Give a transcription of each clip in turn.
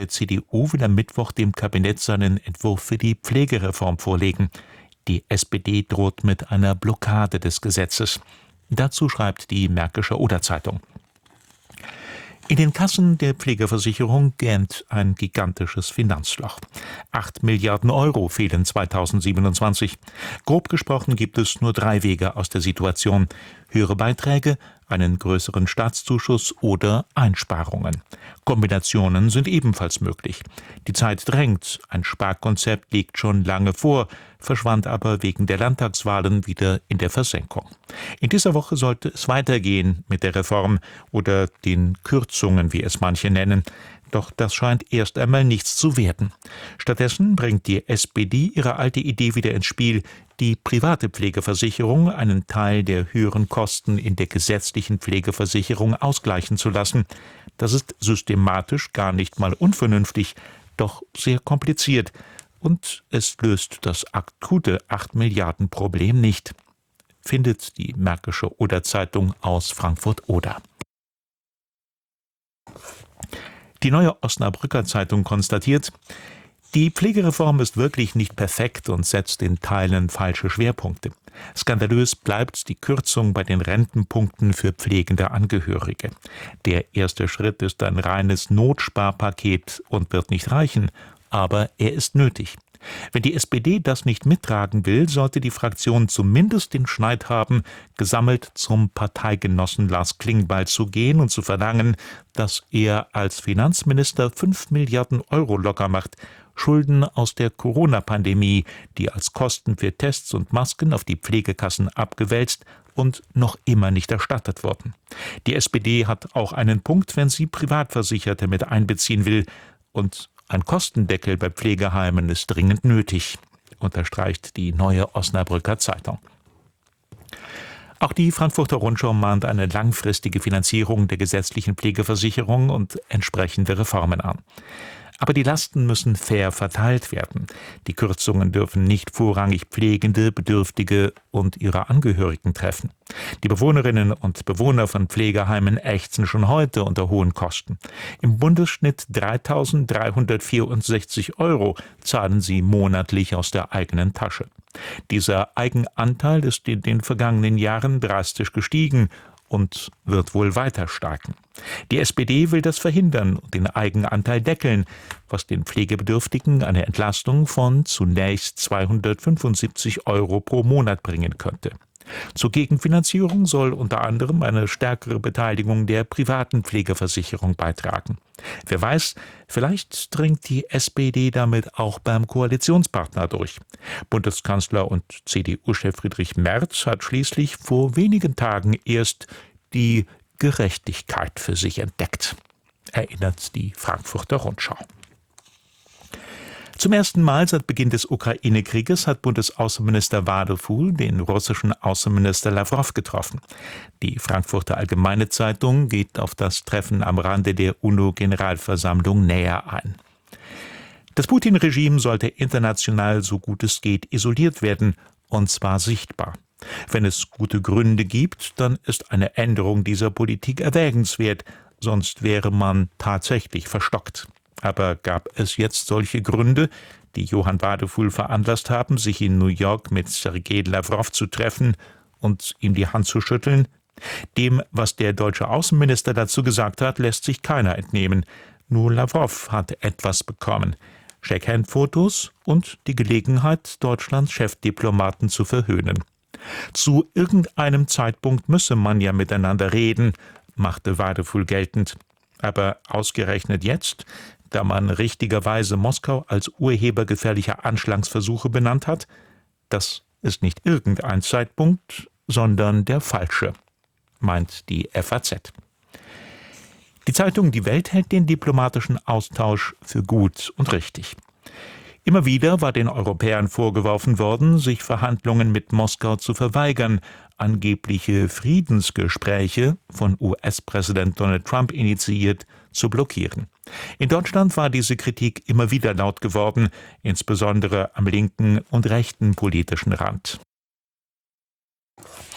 CDU will am Mittwoch dem Kabinett seinen Entwurf für die Pflegereform vorlegen. Die SPD droht mit einer Blockade des Gesetzes. Dazu schreibt die Märkische Oder-Zeitung. In den Kassen der Pflegeversicherung gähnt ein gigantisches Finanzloch. 8 Milliarden Euro fehlen 2027. Grob gesprochen gibt es nur 3 Wege aus der Situation: höhere Beiträge, einen größeren Staatszuschuss oder Einsparungen. Kombinationen sind ebenfalls möglich. Die Zeit drängt, ein Sparkonzept liegt schon lange vor, verschwand aber wegen der Landtagswahlen wieder in der Versenkung. In dieser Woche sollte es weitergehen mit der Reform oder den Kürzungen, wie es manche nennen. Doch das scheint erst einmal nichts zu werden. Stattdessen bringt die SPD ihre alte Idee wieder ins Spiel, die private Pflegeversicherung einen Teil der höheren Kosten in der gesetzlichen Pflegeversicherung ausgleichen zu lassen. Das ist systematisch gar nicht mal unvernünftig, doch sehr kompliziert. Und es löst das akute 8 Milliarden Problem nicht, findet die Märkische Oder-Zeitung aus Frankfurt-Oder. Die Neue Osnabrücker Zeitung konstatiert: Die Pflegereform ist wirklich nicht perfekt und setzt in Teilen falsche Schwerpunkte. Skandalös bleibt die Kürzung bei den Rentenpunkten für pflegende Angehörige. Der erste Schritt ist ein reines Notsparpaket und wird nicht reichen, aber er ist nötig. Wenn die SPD das nicht mittragen will, sollte die Fraktion zumindest den Schneid haben, gesammelt zum Parteigenossen Lars Klingbeil zu gehen und zu verlangen, dass er als Finanzminister 5 Milliarden Euro locker macht. Schulden aus der Corona-Pandemie, die als Kosten für Tests und Masken auf die Pflegekassen abgewälzt und noch immer nicht erstattet wurden. Die SPD hat auch einen Punkt, wenn sie Privatversicherte mit einbeziehen will. Und ein Kostendeckel bei Pflegeheimen ist dringend nötig, unterstreicht die Neue Osnabrücker Zeitung. Auch die Frankfurter Rundschau mahnt eine langfristige Finanzierung der gesetzlichen Pflegeversicherung und entsprechende Reformen an. Aber die Lasten müssen fair verteilt werden. Die Kürzungen dürfen nicht vorrangig Pflegende, Bedürftige und ihre Angehörigen treffen. Die Bewohnerinnen und Bewohner von Pflegeheimen ächzen schon heute unter hohen Kosten. Im Bundesschnitt 3.364 Euro zahlen sie monatlich aus der eigenen Tasche. Dieser Eigenanteil ist in den vergangenen Jahren drastisch gestiegen und wird wohl weiter steigen. Die SPD will das verhindern und den Eigenanteil deckeln, was den Pflegebedürftigen eine Entlastung von zunächst 275 Euro pro Monat bringen könnte. Zur Gegenfinanzierung soll unter anderem eine stärkere Beteiligung der privaten Pflegeversicherung beitragen. Wer weiß, vielleicht dringt die SPD damit auch beim Koalitionspartner durch. Bundeskanzler und CDU-Chef Friedrich Merz hat schließlich vor wenigen Tagen erst die Gerechtigkeit für sich entdeckt, erinnert die Frankfurter Rundschau. Zum ersten Mal seit Beginn des Ukraine-Krieges hat Bundesaußenminister Wadefuhl den russischen Außenminister Lawrow getroffen. Die Frankfurter Allgemeine Zeitung geht auf das Treffen am Rande der UNO-Generalversammlung näher ein. Das Putin-Regime sollte international so gut es geht isoliert werden, und zwar sichtbar. Wenn es gute Gründe gibt, dann ist eine Änderung dieser Politik erwägenswert, sonst wäre man tatsächlich verstockt. Aber gab es jetzt solche Gründe, die Johann Wadefuhl veranlasst haben, sich in New York mit Sergei Lawrow zu treffen und ihm die Hand zu schütteln? Dem, was der deutsche Außenminister dazu gesagt hat, lässt sich keiner entnehmen. Nur Lawrow hat etwas bekommen: Shake-Hand-Fotos und die Gelegenheit, Deutschlands Chefdiplomaten zu verhöhnen. Zu irgendeinem Zeitpunkt müsse man ja miteinander reden, machte Wadefuhl geltend. Aber ausgerechnet jetzt, da man richtigerweise Moskau als Urheber gefährlicher Anschlagsversuche benannt hat? Das ist nicht irgendein Zeitpunkt, sondern der falsche, meint die FAZ. Die Zeitung Die Welt hält den diplomatischen Austausch für gut und richtig. Immer wieder war den Europäern vorgeworfen worden, sich Verhandlungen mit Moskau zu verweigern, angebliche Friedensgespräche, von US-Präsident Donald Trump initiiert, zu blockieren. In Deutschland war diese Kritik immer wieder laut geworden, insbesondere am linken und rechten politischen Rand.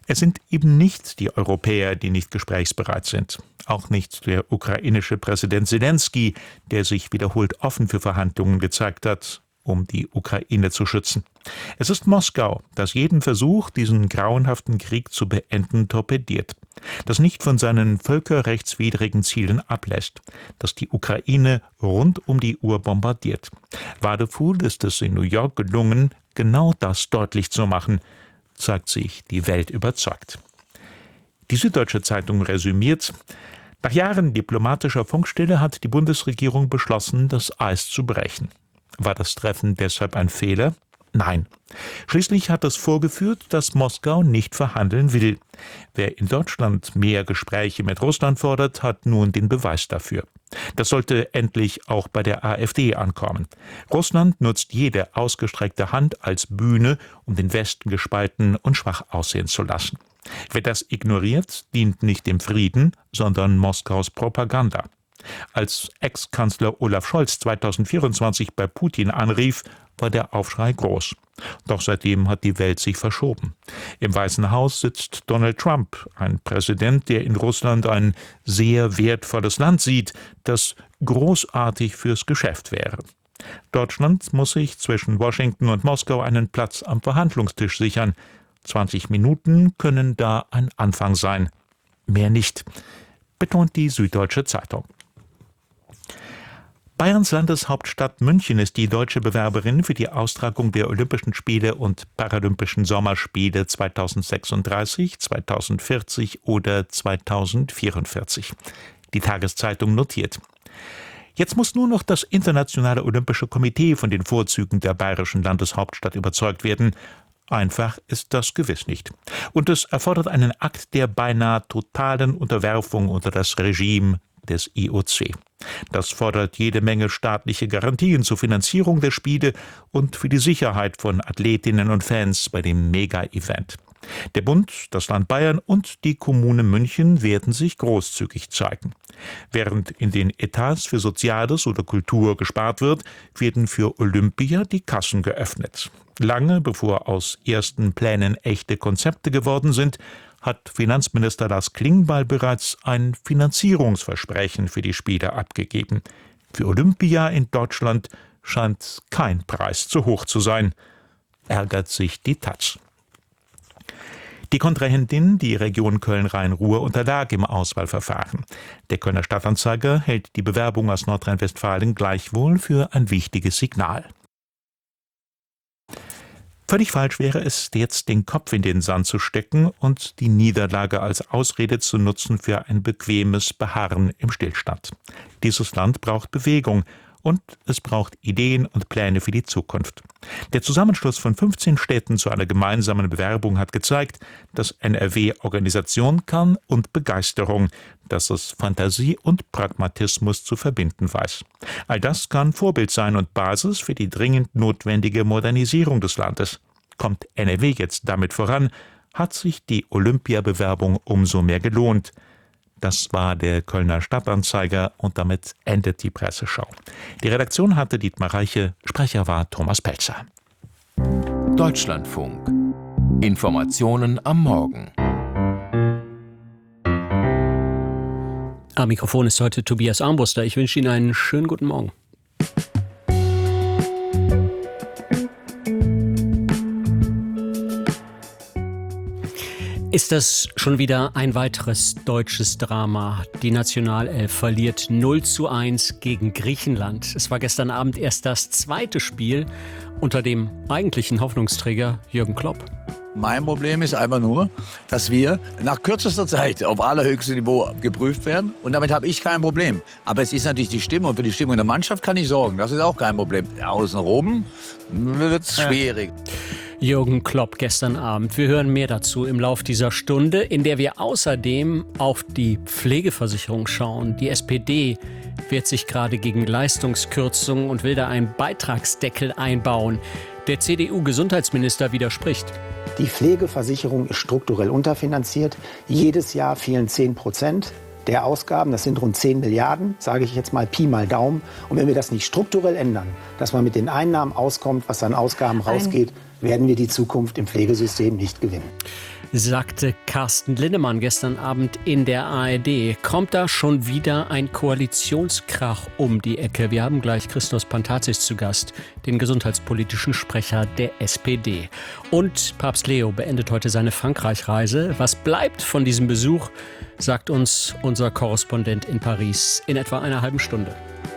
Es sind eben nicht die Europäer, die nicht gesprächsbereit sind. Auch nicht der ukrainische Präsident Selenskyj, der sich wiederholt offen für Verhandlungen gezeigt hat, um die Ukraine zu schützen. Es ist Moskau, das jeden Versuch, diesen grauenhaften Krieg zu beenden, torpediert. Das nicht von seinen völkerrechtswidrigen Zielen ablässt. Das die Ukraine rund um die Uhr bombardiert. Wadefuhl ist es in New York gelungen, genau das deutlich zu machen, sagt sich die Welt überzeugt. Die Süddeutsche Zeitung resümiert: Nach Jahren diplomatischer Funkstille hat die Bundesregierung beschlossen, das Eis zu brechen. War das Treffen deshalb ein Fehler? Nein. Schließlich hat es vorgeführt, dass Moskau nicht verhandeln will. Wer in Deutschland mehr Gespräche mit Russland fordert, hat nun den Beweis dafür. Das sollte endlich auch bei der AfD ankommen. Russland nutzt jede ausgestreckte Hand als Bühne, um den Westen gespalten und schwach aussehen zu lassen. Wer das ignoriert, dient nicht dem Frieden, sondern Moskaus Propaganda. Als Ex-Kanzler Olaf Scholz 2024 bei Putin anrief, war der Aufschrei groß. Doch seitdem hat die Welt sich verschoben. Im Weißen Haus sitzt Donald Trump, ein Präsident, der in Russland ein sehr wertvolles Land sieht, das großartig fürs Geschäft wäre. Deutschland muss sich zwischen Washington und Moskau einen Platz am Verhandlungstisch sichern. 20 Minuten können da ein Anfang sein. Mehr nicht, betont die Süddeutsche Zeitung. Bayerns Landeshauptstadt München ist die deutsche Bewerberin für die Austragung der Olympischen Spiele und Paralympischen Sommerspiele 2036, 2040 oder 2044. Die Tageszeitung notiert: Jetzt muss nur noch das Internationale Olympische Komitee von den Vorzügen der bayerischen Landeshauptstadt überzeugt werden. Einfach ist das gewiss nicht. Und es erfordert einen Akt der beinahe totalen Unterwerfung unter das Regime des IOC. Das fordert jede Menge staatliche Garantien zur Finanzierung der Spiele und für die Sicherheit von Athletinnen und Fans bei dem Mega-Event. Der Bund, das Land Bayern und die Kommune München werden sich großzügig zeigen. Während in den Etats für Soziales oder Kultur gespart wird, werden für Olympia die Kassen geöffnet. Lange bevor aus ersten Plänen echte Konzepte geworden sind, hat Finanzminister Lars Klingbeil bereits ein Finanzierungsversprechen für die Spiele abgegeben. Für Olympia in Deutschland scheint kein Preis zu hoch zu sein, ärgert sich die taz. Die Kontrahentin, die Region Köln-Rhein-Ruhr, unterlag im Auswahlverfahren. Der Kölner Stadtanzeiger hält die Bewerbung aus Nordrhein-Westfalen gleichwohl für ein wichtiges Signal. Völlig falsch wäre es, jetzt den Kopf in den Sand zu stecken und die Niederlage als Ausrede zu nutzen für ein bequemes Beharren im Stillstand. Dieses Land braucht Bewegung und es braucht Ideen und Pläne für die Zukunft. Der Zusammenschluss von 15 Städten zu einer gemeinsamen Bewerbung hat gezeigt, dass NRW Organisation kann und Begeisterung, dass es Fantasie und Pragmatismus zu verbinden weiß. All das kann Vorbild sein und Basis für die dringend notwendige Modernisierung des Landes. Kommt NRW jetzt damit voran, hat sich die Olympiabewerbung umso mehr gelohnt. Das war der Kölner Stadtanzeiger und damit endet die Presseschau. Die Redaktion hatte Dietmar Reiche, Sprecher war Thomas Pelzer. Deutschlandfunk. Informationen am Morgen. Am Mikrofon ist heute Tobias Armbruster. Ich wünsche Ihnen einen schönen guten Morgen. Ist das schon wieder ein weiteres deutsches Drama? Die Nationalelf verliert 0:1 gegen Griechenland. Es war gestern Abend erst das zweite Spiel unter dem eigentlichen Hoffnungsträger Jürgen Klopp. Mein Problem ist einfach nur, dass wir nach kürzester Zeit auf allerhöchstem Niveau geprüft werden. Und damit habe ich kein Problem. Aber es ist natürlich die Stimmung. Für die Stimmung der Mannschaft kann ich sorgen. Das ist auch kein Problem. Außenrum wird es schwierig. Jürgen Klopp gestern Abend. Wir hören mehr dazu im Lauf dieser Stunde, in der wir außerdem auf die Pflegeversicherung schauen. Die SPD wehrt sich gerade gegen Leistungskürzungen und will da einen Beitragsdeckel einbauen. Der CDU-Gesundheitsminister widerspricht. Die Pflegeversicherung ist strukturell unterfinanziert. Jedes Jahr fehlen 10% der Ausgaben. Das sind rund 10 Milliarden, sage ich jetzt mal Pi mal Daumen. Und wenn wir das nicht strukturell ändern, dass man mit den Einnahmen auskommt, was an Ausgaben rausgeht, werden wir die Zukunft im Pflegesystem nicht gewinnen. Sagte Carsten Linnemann gestern Abend in der ARD. Kommt da schon wieder ein Koalitionskrach um die Ecke? Wir haben gleich Christos Pantazis zu Gast, den gesundheitspolitischen Sprecher der SPD. Und Papst Leo beendet heute seine Frankreich-Reise. Was bleibt von diesem Besuch, sagt uns unser Korrespondent in Paris in etwa einer halben Stunde.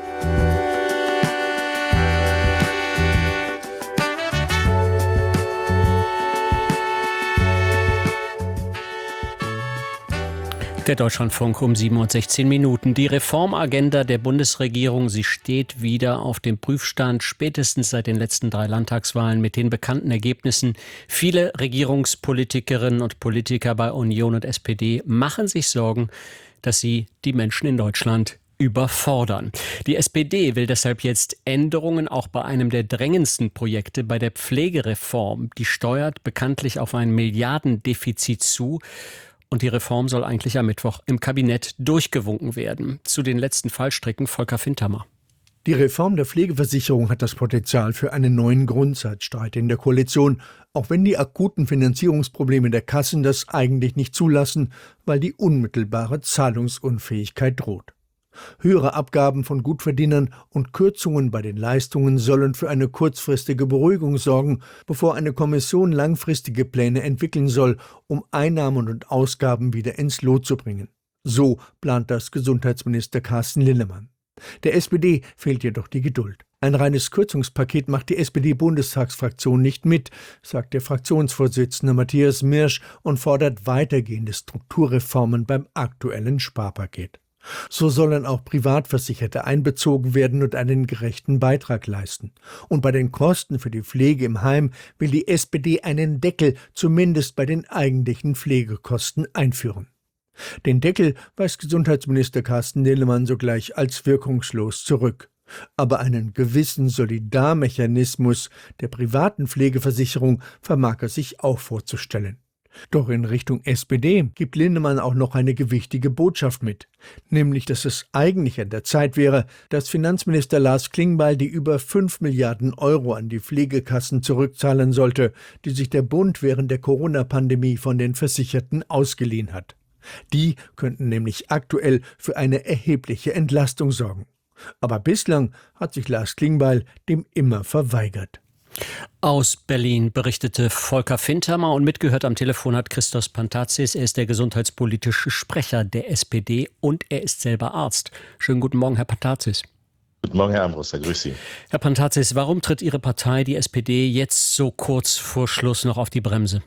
Der Deutschlandfunk um 7:16. Die Reformagenda der Bundesregierung, sie steht wieder auf dem Prüfstand, spätestens seit den letzten 3 Landtagswahlen mit den bekannten Ergebnissen. Viele Regierungspolitikerinnen und Politiker bei Union und SPD machen sich Sorgen, dass sie die Menschen in Deutschland überfordern. Die SPD will deshalb jetzt Änderungen auch bei einem der drängendsten Projekte, bei der Pflegereform. Die steuert bekanntlich auf ein Milliardendefizit zu. Und die Reform soll eigentlich am Mittwoch im Kabinett durchgewunken werden. Zu den letzten Fallstricken Volker Fintermer. Die Reform der Pflegeversicherung hat das Potenzial für einen neuen Grundsatzstreit in der Koalition, auch wenn die akuten Finanzierungsprobleme der Kassen das eigentlich nicht zulassen, weil die unmittelbare Zahlungsunfähigkeit droht. Höhere Abgaben von Gutverdienern und Kürzungen bei den Leistungen sollen für eine kurzfristige Beruhigung sorgen, bevor eine Kommission langfristige Pläne entwickeln soll, um Einnahmen und Ausgaben wieder ins Lot zu bringen. So plant das Gesundheitsminister Carsten Linnemann. Der SPD fehlt jedoch die Geduld. Ein reines Kürzungspaket macht die SPD-Bundestagsfraktion nicht mit, sagt der Fraktionsvorsitzende Matthias Mirsch und fordert weitergehende Strukturreformen beim aktuellen Sparpaket. So sollen auch Privatversicherte einbezogen werden und einen gerechten Beitrag leisten. Und bei den Kosten für die Pflege im Heim will die SPD einen Deckel zumindest bei den eigentlichen Pflegekosten einführen. Den Deckel weist Gesundheitsminister Carsten Linnemann sogleich als wirkungslos zurück. Aber einen gewissen Solidarmechanismus der privaten Pflegeversicherung vermag er sich auch vorzustellen. Doch in Richtung SPD gibt Linnemann auch noch eine gewichtige Botschaft mit, nämlich, dass es eigentlich an der Zeit wäre, dass Finanzminister Lars Klingbeil die über 5 Milliarden Euro an die Pflegekassen zurückzahlen sollte, die sich der Bund während der Corona-Pandemie von den Versicherten ausgeliehen hat. Die könnten nämlich aktuell für eine erhebliche Entlastung sorgen. Aber bislang hat sich Lars Klingbeil dem immer verweigert. Aus Berlin berichtete Volker Fintermer und mitgehört am Telefon hat Christos Pantazis. Er ist der gesundheitspolitische Sprecher der SPD und er ist selber Arzt. Schönen guten Morgen, Herr Pantazis. Guten Morgen, Herr Armbruster, grüß Sie. Herr Pantazis, warum tritt Ihre Partei, die SPD, jetzt so kurz vor Schluss noch auf die Bremse?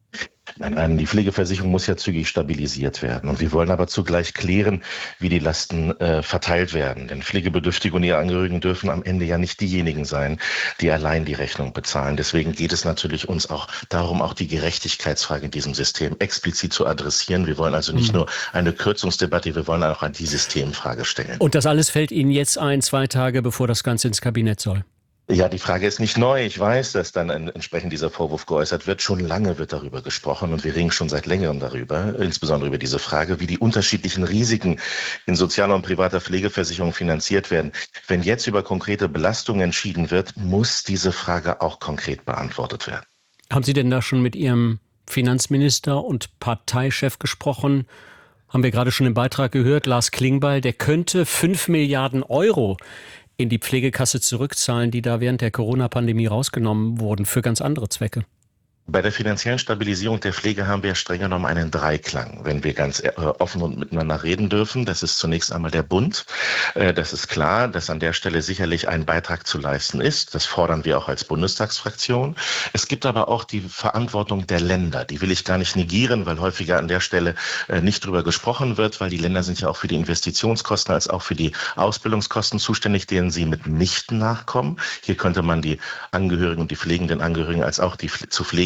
Nein, die Pflegeversicherung muss ja zügig stabilisiert werden. Und wir wollen aber zugleich klären, wie die Lasten verteilt werden. Denn Pflegebedürftige und ihre Angehörigen dürfen am Ende ja nicht diejenigen sein, die allein die Rechnung bezahlen. Deswegen geht es natürlich uns auch darum, auch die Gerechtigkeitsfrage in diesem System explizit zu adressieren. Wir wollen also nicht nur eine Kürzungsdebatte, wir wollen auch an die Systemfrage stellen. Und das alles fällt Ihnen jetzt ein, 2 Tage bevor das Ganze ins Kabinett soll? Ja, die Frage ist nicht neu. Ich weiß, dass dann entsprechend dieser Vorwurf geäußert wird. Schon lange wird darüber gesprochen und wir reden schon seit längerem darüber, insbesondere über diese Frage, wie die unterschiedlichen Risiken in sozialer und privater Pflegeversicherung finanziert werden. Wenn jetzt über konkrete Belastungen entschieden wird, muss diese Frage auch konkret beantwortet werden. Haben Sie denn da schon mit Ihrem Finanzminister und Parteichef gesprochen? Haben wir gerade schon im Beitrag gehört, Lars Klingbeil, der könnte 5 Milliarden Euro in die Pflegekasse zurückzahlen, die da während der Corona-Pandemie rausgenommen wurden, für ganz andere Zwecke. Bei der finanziellen Stabilisierung der Pflege haben wir streng genommen einen Dreiklang, wenn wir ganz offen und miteinander reden dürfen. Das ist zunächst einmal der Bund. Das ist klar, dass an der Stelle sicherlich ein Beitrag zu leisten ist. Das fordern wir auch als Bundestagsfraktion. Es gibt aber auch die Verantwortung der Länder. Die will ich gar nicht negieren, weil häufiger an der Stelle nicht drüber gesprochen wird, weil die Länder sind ja auch für die Investitionskosten als auch für die Ausbildungskosten zuständig, denen sie mitnichten nachkommen. Hier könnte man die Angehörigen und die pflegenden Angehörigen als auch die zu pflegenden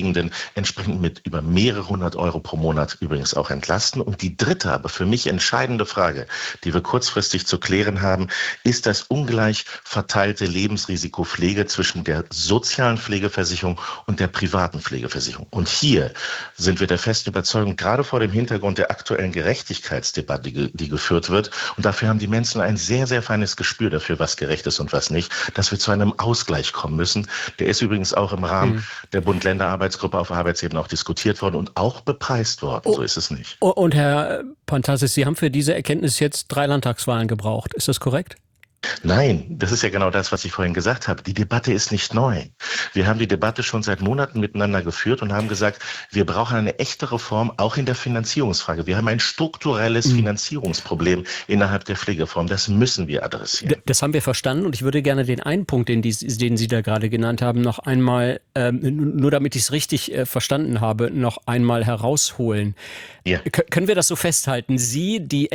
Pflegenden entsprechend mit über mehrere hundert Euro pro Monat übrigens auch entlasten. Und die dritte, aber für mich entscheidende Frage, die wir kurzfristig zu klären haben, ist das ungleich verteilte Lebensrisikopflege zwischen der sozialen Pflegeversicherung und der privaten Pflegeversicherung. Und hier sind wir der festen Überzeugung, gerade vor dem Hintergrund der aktuellen Gerechtigkeitsdebatte, die geführt wird, und dafür haben die Menschen ein sehr, sehr feines Gespür dafür, was gerecht ist und was nicht, dass wir zu einem Ausgleich kommen müssen. Der ist übrigens auch im Rahmen der Bund-Länder-Arbeitsgruppe auf Arbeitsebene auch diskutiert worden und auch bepreist worden. So ist es nicht. Und Herr Pantasis, Sie haben für diese Erkenntnis jetzt 3 Landtagswahlen gebraucht. Ist das korrekt? Nein, das ist ja genau das, was ich vorhin gesagt habe. Die Debatte ist nicht neu. Wir haben die Debatte schon seit Monaten miteinander geführt und haben gesagt, wir brauchen eine echte Reform, auch in der Finanzierungsfrage. Wir haben ein strukturelles Finanzierungsproblem innerhalb der Pflegereform. Das müssen wir adressieren. Das haben wir verstanden und ich würde gerne den einen Punkt, den Sie da gerade genannt haben, noch einmal, nur damit ich es richtig verstanden habe, noch einmal herausholen. Ja. Können wir das so festhalten? Sie, die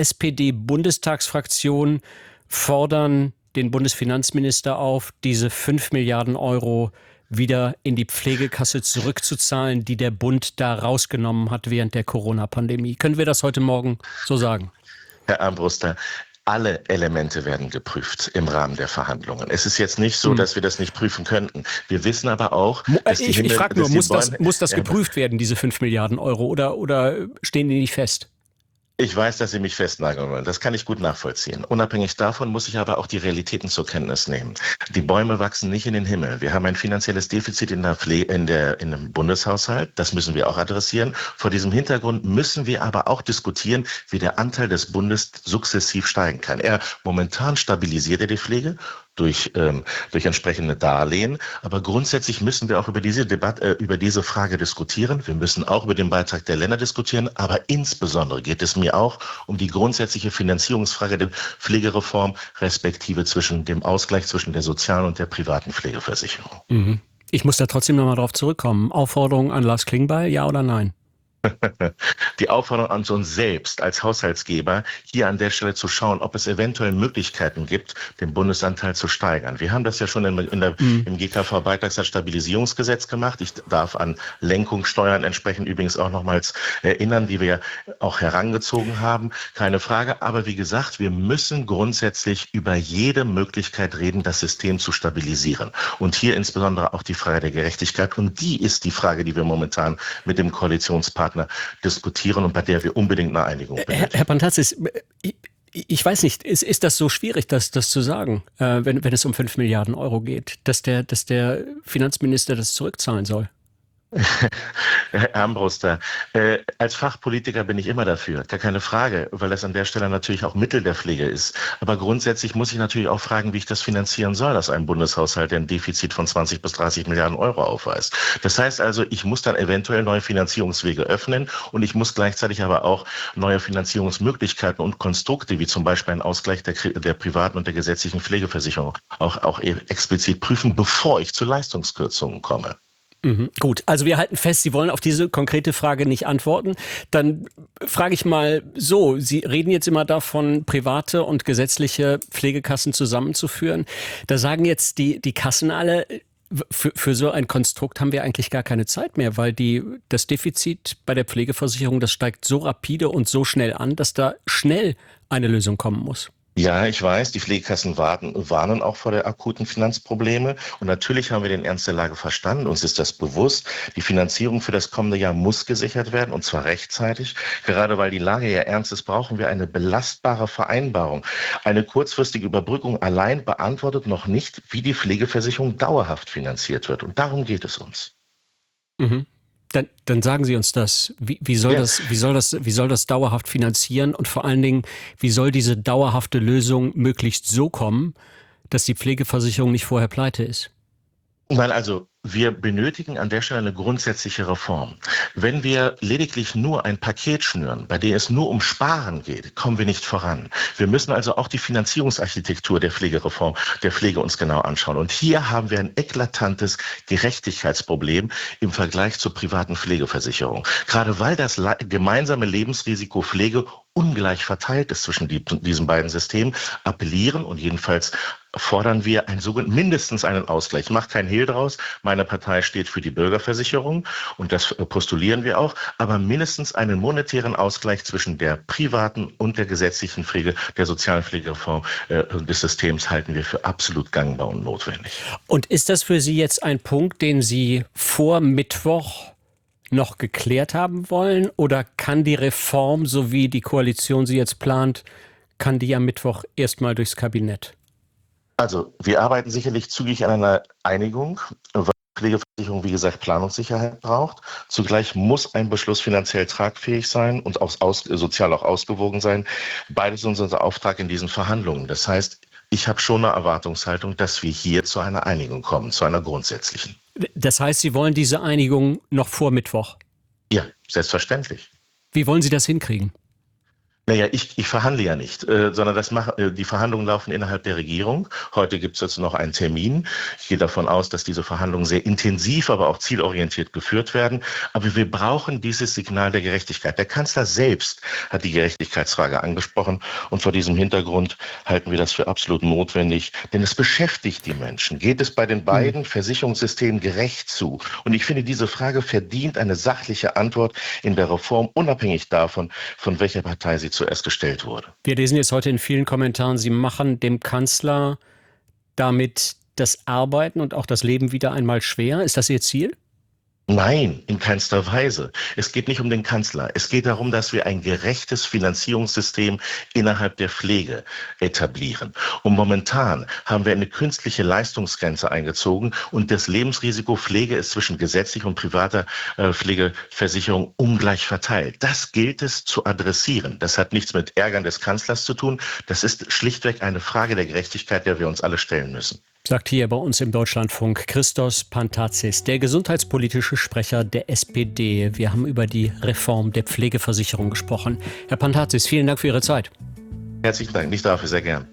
SPD-Bundestagsfraktion, fordern den Bundesfinanzminister auf, diese 5 Milliarden Euro wieder in die Pflegekasse zurückzuzahlen, die der Bund da rausgenommen hat während der Corona-Pandemie. Können wir das heute Morgen so sagen? Herr Armbruster, alle Elemente werden geprüft im Rahmen der Verhandlungen. Es ist jetzt nicht so, dass wir das nicht prüfen könnten. Wir wissen aber auch, dass ich frage nur, muss das geprüft werden, diese 5 Milliarden Euro, oder stehen die nicht fest? Ich weiß, dass Sie mich festnageln wollen. Das kann ich gut nachvollziehen. Unabhängig davon muss ich aber auch die Realitäten zur Kenntnis nehmen. Die Bäume wachsen nicht in den Himmel. Wir haben ein finanzielles Defizit in dem Bundeshaushalt. Das müssen wir auch adressieren. Vor diesem Hintergrund müssen wir aber auch diskutieren, wie der Anteil des Bundes sukzessiv steigen kann. Momentan stabilisiert er die Pflege durch entsprechende Darlehen. Aber grundsätzlich müssen wir auch über diese Frage diskutieren. Wir müssen auch über den Beitrag der Länder diskutieren. Aber insbesondere geht es mir auch um die grundsätzliche Finanzierungsfrage der Pflegereform, respektive zwischen dem Ausgleich zwischen der sozialen und der privaten Pflegeversicherung. Mhm. Ich muss da trotzdem nochmal drauf zurückkommen. Aufforderung an Lars Klingbeil, ja oder nein? Die Aufforderung an uns selbst als Haushaltsgeber, hier an der Stelle zu schauen, ob es eventuell Möglichkeiten gibt, den Bundesanteil zu steigern. Wir haben das ja schon im GKV-Beitragssatzstabilisierungsgesetz gemacht. Ich darf an Lenkungssteuern entsprechend übrigens auch nochmals erinnern, die wir auch herangezogen haben. Keine Frage. Aber wie gesagt, wir müssen grundsätzlich über jede Möglichkeit reden, das System zu stabilisieren. Und hier insbesondere auch die Frage der Gerechtigkeit. Und die ist die Frage, die wir momentan mit dem Koalitionspartner diskutieren und bei der wir unbedingt eine Einigung benötigen. Herr Pantasis, ich weiß nicht, ist das so schwierig, das zu sagen, wenn es um 5 Milliarden Euro geht, dass der Finanzminister das zurückzahlen soll? Herr Armbruster, als Fachpolitiker bin ich immer dafür, gar keine Frage, weil das an der Stelle natürlich auch Mittel der Pflege ist. Aber grundsätzlich muss ich natürlich auch fragen, wie ich das finanzieren soll, dass ein Bundeshaushalt ein Defizit von 20 bis 30 Milliarden Euro aufweist. Das heißt also, ich muss dann eventuell neue Finanzierungswege öffnen und ich muss gleichzeitig aber auch neue Finanzierungsmöglichkeiten und Konstrukte, wie zum Beispiel ein Ausgleich der privaten und der gesetzlichen Pflegeversicherung, auch explizit prüfen, bevor ich zu Leistungskürzungen komme. Gut, also wir halten fest, Sie wollen auf diese konkrete Frage nicht antworten. Dann frage ich mal so, Sie reden jetzt immer davon, private und gesetzliche Pflegekassen zusammenzuführen. Da sagen jetzt die Kassen alle, für so ein Konstrukt haben wir eigentlich gar keine Zeit mehr, weil das Defizit bei der Pflegeversicherung, das steigt so rapide und so schnell an, dass da schnell eine Lösung kommen muss. Ja, ich weiß, die Pflegekassen warnen auch vor der akuten Finanzprobleme. Und natürlich haben wir den Ernst der Lage verstanden. Uns ist das bewusst. Die Finanzierung für das kommende Jahr muss gesichert werden, und zwar rechtzeitig. Gerade weil die Lage ja ernst ist, brauchen wir eine belastbare Vereinbarung. Eine kurzfristige Überbrückung allein beantwortet noch nicht, wie die Pflegeversicherung dauerhaft finanziert wird. Und darum geht es uns. Mhm. Dann sagen Sie uns das. Wie soll das dauerhaft finanzieren, und vor allen Dingen, wie soll diese dauerhafte Lösung möglichst so kommen, dass die Pflegeversicherung nicht vorher pleite ist? Nein, also wir benötigen an der Stelle eine grundsätzliche Reform. Wenn wir lediglich nur ein Paket schnüren, bei dem es nur um Sparen geht, kommen wir nicht voran. Wir müssen also auch die Finanzierungsarchitektur der Pflegereform, der Pflege uns genau anschauen. Und hier haben wir ein eklatantes Gerechtigkeitsproblem im Vergleich zur privaten Pflegeversicherung. Gerade weil das gemeinsame Lebensrisiko Pflege ungleich verteilt ist zwischen diesen beiden Systemen, appellieren und jedenfalls fordern wir mindestens einen Ausgleich. Ich mache kein Hehl draus. Meine Partei steht für die Bürgerversicherung und das postulieren wir auch. Aber mindestens einen monetären Ausgleich zwischen der privaten und der gesetzlichen Pflege, der sozialen Pflegereform des Systems halten wir für absolut gangbar und notwendig. Und ist das für Sie jetzt ein Punkt, den Sie vor Mittwoch noch geklärt haben wollen? Oder kann die Reform, so wie die Koalition sie jetzt plant, kann die am Mittwoch erstmal durchs Kabinett? Also wir arbeiten sicherlich zügig an einer Einigung, weil die Pflegeversicherung, wie gesagt, Planungssicherheit braucht. Zugleich muss ein Beschluss finanziell tragfähig sein und auch sozial auch ausgewogen sein. Beides ist unser Auftrag in diesen Verhandlungen. Das heißt, ich habe schon eine Erwartungshaltung, dass wir hier zu einer Einigung kommen, zu einer grundsätzlichen. Das heißt, Sie wollen diese Einigung noch vor Mittwoch? Ja, selbstverständlich. Wie wollen Sie das hinkriegen? Naja, ich verhandle ja nicht, sondern die Verhandlungen laufen innerhalb der Regierung. Heute gibt es jetzt noch einen Termin. Ich gehe davon aus, dass diese Verhandlungen sehr intensiv, aber auch zielorientiert geführt werden. Aber wir brauchen dieses Signal der Gerechtigkeit. Der Kanzler selbst hat die Gerechtigkeitsfrage angesprochen und vor diesem Hintergrund halten wir das für absolut notwendig, denn es beschäftigt die Menschen. Geht es bei den beiden Versicherungssystemen gerecht zu? Und ich finde, diese Frage verdient eine sachliche Antwort in der Reform, unabhängig davon, von welcher Partei sie zuerst gestellt wurde. Wir lesen jetzt heute in vielen Kommentaren, Sie machen dem Kanzler damit das Arbeiten und auch das Leben wieder einmal schwer. Ist das Ihr Ziel? Nein, in keinster Weise. Es geht nicht um den Kanzler. Es geht darum, dass wir ein gerechtes Finanzierungssystem innerhalb der Pflege etablieren. Und momentan haben wir eine künstliche Leistungsgrenze eingezogen und das Lebensrisiko Pflege ist zwischen gesetzlicher und privater Pflegeversicherung ungleich verteilt. Das gilt es zu adressieren. Das hat nichts mit Ärgern des Kanzlers zu tun. Das ist schlichtweg eine Frage der Gerechtigkeit, der wir uns alle stellen müssen. Sagt hier bei uns im Deutschlandfunk Christos Pantazis, der gesundheitspolitische Sprecher der SPD. Wir haben über die Reform der Pflegeversicherung gesprochen. Herr Pantazis, vielen Dank für Ihre Zeit. Herzlichen Dank, nicht dafür, sehr gern.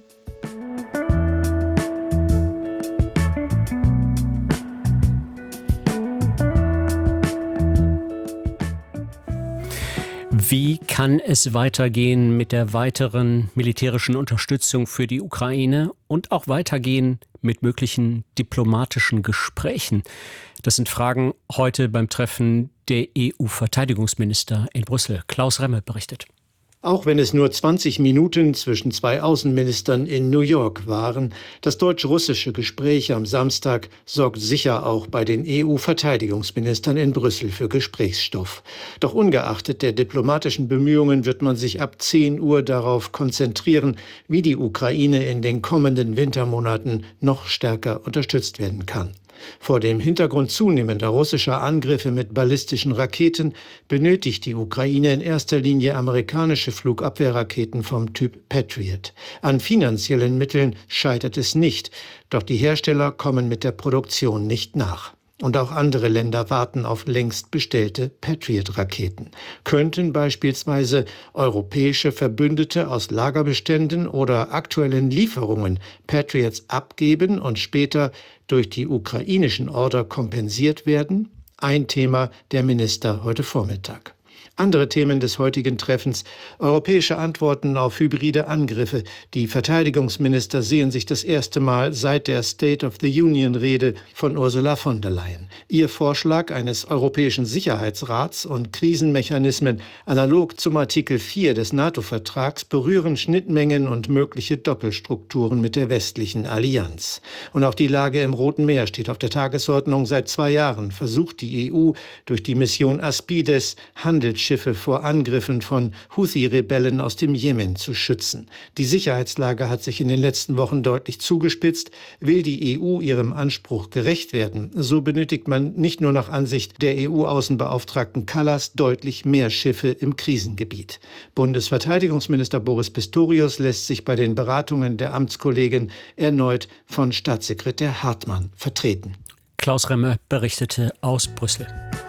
Wie kann es weitergehen mit der weiteren militärischen Unterstützung für die Ukraine und auch weitergehen mit möglichen diplomatischen Gesprächen? Das sind Fragen heute beim Treffen der EU-Verteidigungsminister in Brüssel. Klaus Remme berichtet. Auch wenn es nur 20 Minuten zwischen zwei Außenministern in New York waren, das deutsch-russische Gespräch am Samstag sorgt sicher auch bei den EU-Verteidigungsministern in Brüssel für Gesprächsstoff. Doch ungeachtet der diplomatischen Bemühungen wird man sich ab 10 Uhr darauf konzentrieren, wie die Ukraine in den kommenden Wintermonaten noch stärker unterstützt werden kann. Vor dem Hintergrund zunehmender russischer Angriffe mit ballistischen Raketen benötigt die Ukraine in erster Linie amerikanische Flugabwehrraketen vom Typ Patriot. An finanziellen Mitteln scheitert es nicht, doch die Hersteller kommen mit der Produktion nicht nach. Und auch andere Länder warten auf längst bestellte Patriot-Raketen. Könnten beispielsweise europäische Verbündete aus Lagerbeständen oder aktuellen Lieferungen Patriots abgeben und später durch die ukrainischen Order kompensiert werden? Ein Thema der Minister heute Vormittag. Andere Themen des heutigen Treffens: europäische Antworten auf hybride Angriffe. Die Verteidigungsminister sehen sich das erste Mal seit der State of the Union-Rede von Ursula von der Leyen. Ihr Vorschlag eines Europäischen Sicherheitsrats und Krisenmechanismen analog zum Artikel 4 des NATO-Vertrags berühren Schnittmengen und mögliche Doppelstrukturen mit der westlichen Allianz. Und auch die Lage im Roten Meer steht auf der Tagesordnung. Seit 2 Jahren versucht die EU durch die Mission Aspides Handelsschiffe vor Angriffen von Houthi-Rebellen aus dem Jemen zu schützen. Die Sicherheitslage hat sich in den letzten Wochen deutlich zugespitzt. Will die EU ihrem Anspruch gerecht werden, so benötigt man nicht nur nach Ansicht der EU-Außenbeauftragten Kallas deutlich mehr Schiffe im Krisengebiet. Bundesverteidigungsminister Boris Pistorius lässt sich bei den Beratungen der Amtskollegin erneut von Staatssekretär Hartmann vertreten. Klaus Remme berichtete aus Brüssel.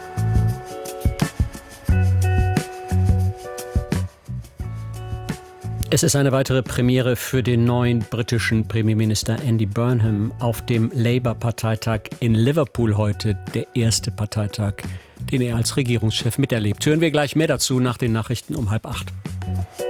Es ist eine weitere Premiere für den neuen britischen Premierminister Andy Burnham auf dem Labour-Parteitag in Liverpool heute, der erste Parteitag, den er als Regierungschef miterlebt. Hören wir gleich mehr dazu nach den Nachrichten um 7:30.